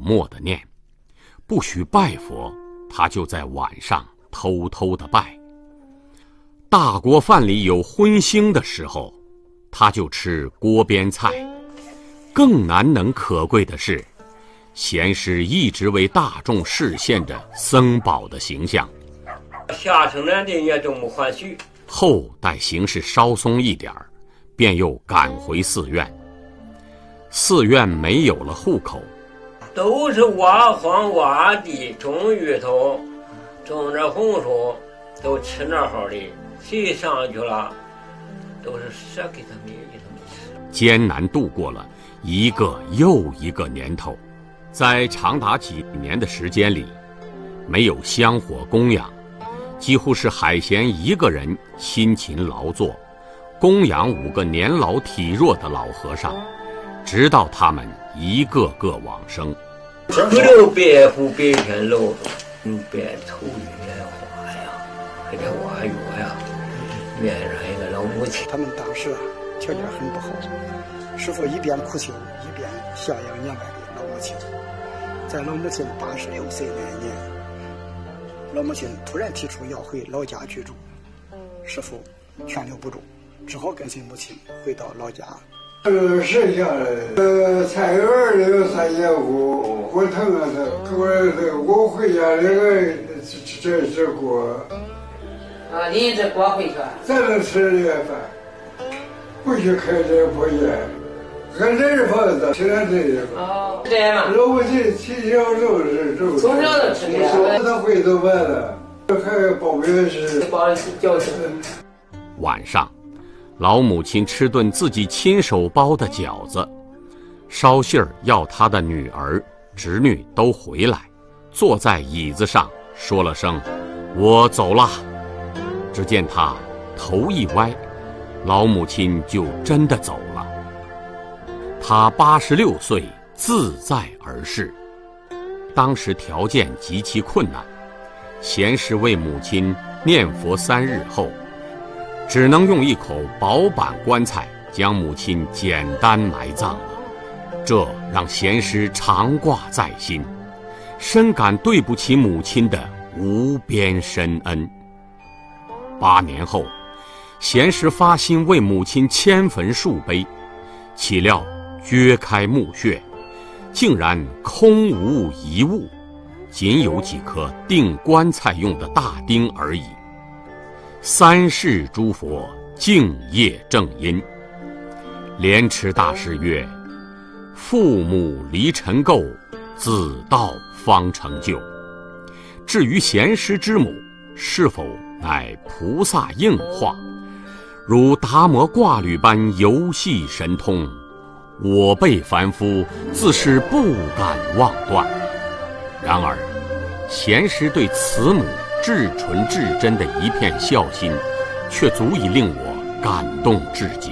默地念，不许拜佛，他就在晚上偷偷地拜。大锅饭里有荤腥的时候，他就吃锅边菜。更难能可贵的是，贤师一直为大众示现着僧宝的形象。 下城南的也都没还许。 后待形势稍松一点，便又赶回寺院。寺院没有了户口， 都是挖荒挖地，种芋头，种着红薯，都吃那好的。谁上去了，都是舍给他们吃。 艰难度过了一个又一个年头，在长达几年的时间里，没有香火供养，几乎是海贤一个人辛勤劳作，供养5个年老体弱的老和尚，直到他们一个个往生。 不留白虎白天露，白头莲花呀，还得挖药呀，院上一个老母亲。 他们当时条件很不好，师父一边苦修，一边孝养年迈的老母亲。在老母亲86岁那年，老母亲突然提出要回老家居住，师父劝留不住，只好跟随母亲回到老家。 剩下的菜园里有3间屋，火腾啊的，我回家那个这锅。 啊，你这锅回去？ 咱能吃这饭，不许开这破烟，还这房子现在这个。 哦，这样嘛。 老母亲从小就是从小就吃这个。 他回头完了，还包面是。 包饺子。 晚上，老母亲吃顿自己亲手包的饺子，捎信儿要她的女儿、侄女都回来，坐在椅子上说了声“我走了”。只见他头一歪，老母亲就真的走了。他86岁，自在而逝。当时条件极其困难，贤师为母亲念佛3日后，只能用一口薄板棺材将母亲简单埋葬了。这让贤师常挂在心，深感对不起母亲的无边深恩。8年后，贤师发心为母亲迁坟树碑，岂料掘开墓穴，竟然空无一物，仅有几颗钉棺材用的大钉而已。3世诸佛敬业正因。莲池大师曰：父母离尘垢，子道方成就。至于贤师之母是否乃菩萨应化，如达摩挂履般游戏神通，我辈凡夫自是不敢妄断。然而贤师对慈母至纯至真的一片孝心，却足以令我感动至极。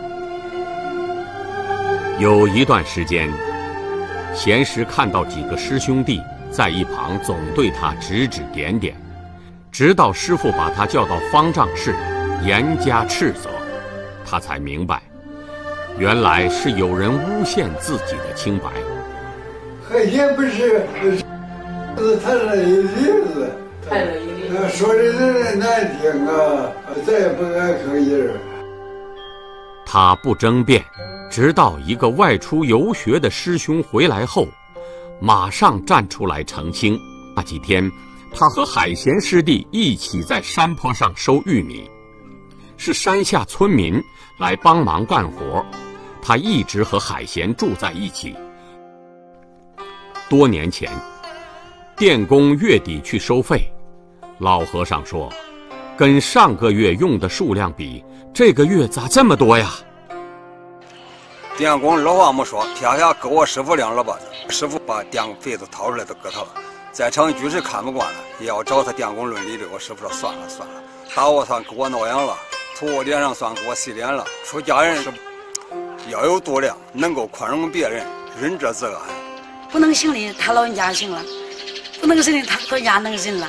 有一段时间，贤师看到几个师兄弟在一旁总对他指指点点，直到师父把他叫到方丈室严加斥责，他才明白，原来是有人诬陷自己的清白。 海贤不是谈了一例子，说的人难听啊，再也不敢吭音。 他不争辩，直到一个外出游学的师兄回来后，马上站出来澄清。那几天，他和海贤师弟一起在山坡上收玉米，是山下村民来帮忙干活，他一直和海贤住在一起。多年前，电工月底去收费，老和尚说，跟上个月用的数量比，这个月咋这么多呀？ 电工二话没说，撇下给我师傅2耳巴子。师傅把电费都掏出来都给他了。在场居士看不惯了，也要找他电工论理的。我师傅说算了，打我算给我挠痒了，吐我脸上算给我洗脸了。出家人是要有度量，能够宽容别人，仁者自安。 不能行的他老人家行了，不能行的他老人家能行了。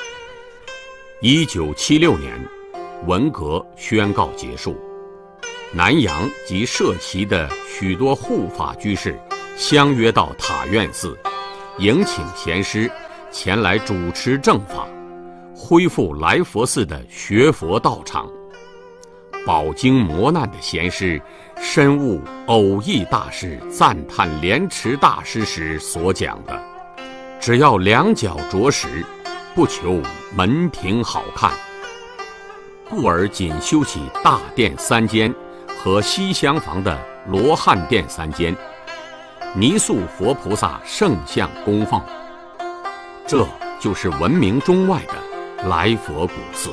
1976年，文革宣告结束，南洋及涉旗的许多护法居士相约到塔院寺， 迎请贤师前来主持正法，恢复来佛寺的学佛道场。饱经磨难的贤师深悟偶益大师赞叹莲池大师时所讲的：只要两脚着实，不求门庭好看，故而仅修起大殿3间和西厢房的罗汉殿3间，泥塑佛菩萨圣像供奉。这就是闻名中外的来佛古寺。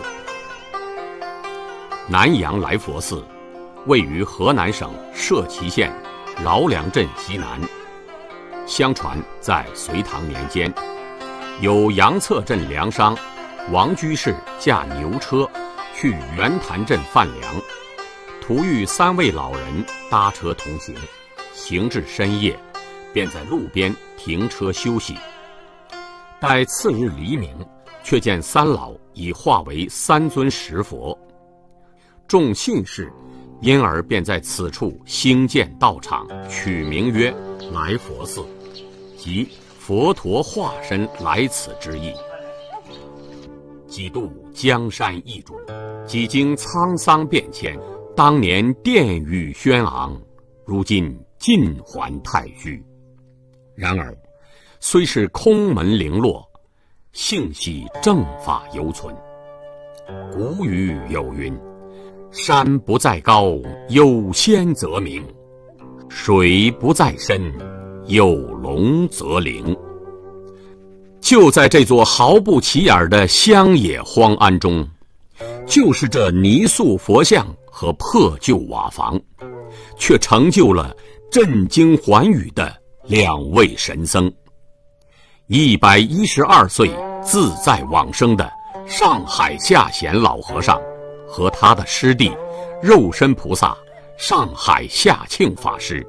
南阳来佛寺位于河南省社旗县饶梁镇西南。相传在隋唐年间，有杨策镇粮商王居士驾牛车去袁潭镇贩粮，途遇3位老人搭车同行，行至深夜，便在路边停车休息。待次日黎明，却见3老已化为3尊石佛。众信士因而便在此处兴建道场，取名曰来佛寺，即佛陀化身来此之意。几度江山易主，几经沧桑变迁，当年殿宇轩昂，如今尽还太虚。然而虽是空门零落，幸喜正法犹存。古语有云：山不在高，有仙则名；水不在深，有龙则灵。就在这座毫不起眼的乡野荒庵中，就是这泥塑佛像和破旧瓦房，却成就了震惊寰宇的2位神僧：112岁自在往生的上海下贤老和尚和他的师弟肉身菩萨上海下庆法师。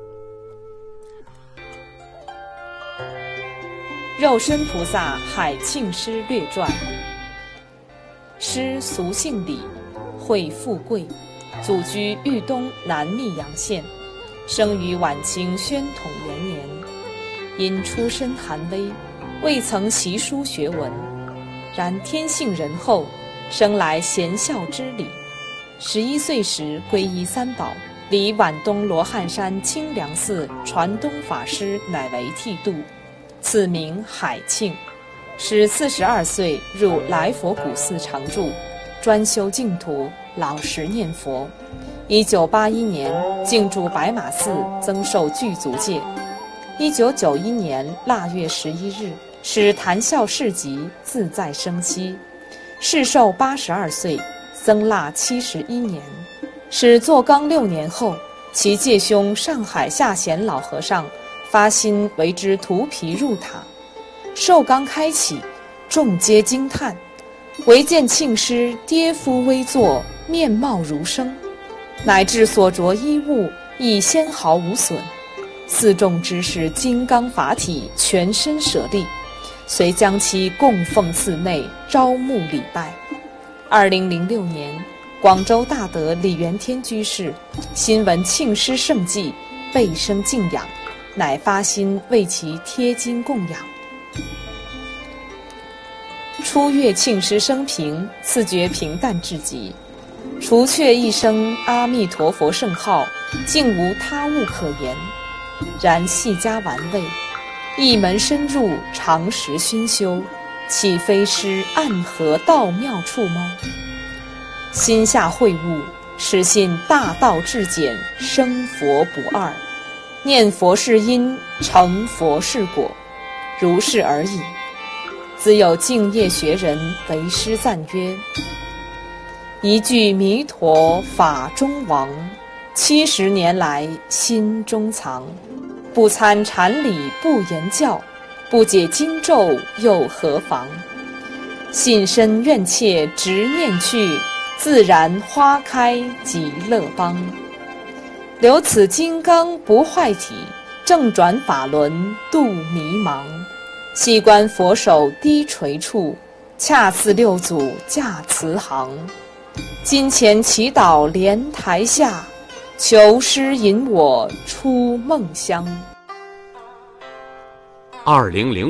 肉身菩萨海庆师略传。师俗姓李，讳富贵，祖居豫东南密阳县，生于晚清宣统元年。因出身寒微，未曾习书学文，然天性仁厚，生来贤孝之理。11岁时皈依3宝，离皖东罗汉山清凉寺传东法师乃为剃度，此名海庆。使42岁入来佛古寺常住，专修净土，老实念佛。1981年进驻白马寺，增受具足戒。1991年腊月11日，使谈笑市集，自在生息。世寿82岁，僧腊71年。使坐纲6年后，其介兄上海下贤老和尚发心为之涂皮入塔。寿纲开启，众皆惊叹，唯见庆师跌夫微坐，面貌如生，乃至所着衣物亦纤毫无损。寺众知是金刚法体，全身舍利，遂将其供奉寺内，招募礼拜。2006年，广州大德李元天居士新闻庆师圣迹，倍生敬仰，乃发心为其贴金供养。初阅庆师生平，自觉平淡至极，除却一声阿弥陀佛圣号，竟无他物可言。然细加玩味，一门深入，常时熏修，岂非师暗合道妙处吗？心下会悟，始信大道至简，生佛不二，念佛是因，成佛是果，如是而已。自有敬业学人为师赞曰：一句弥陀法中王，70年来心中藏。不参禅理不言教，不解经咒又何妨？信身愿切直念去，自然花开极乐邦。留此金刚不坏体，正转法轮度迷茫。细观佛手低垂处，恰似六祖驾慈航。金钱祈祷莲台下，求师引我出梦乡。 2005